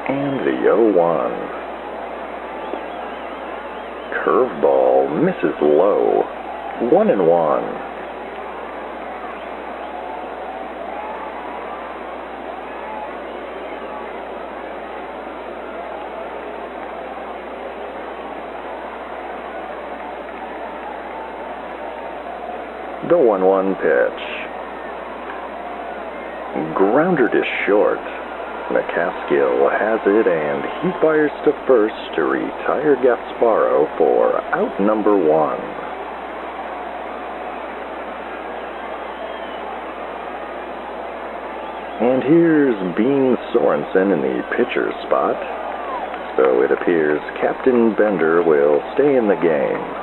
And the 0-1. Curveball misses low. 1-1. The 1-1 pitch. Grounder to short. McCaskill has it, and he fires to first to retire Gasparo for out number 1. And here's Bean Sorensen in the pitcher's spot. So it appears Captain Bender will stay in the game.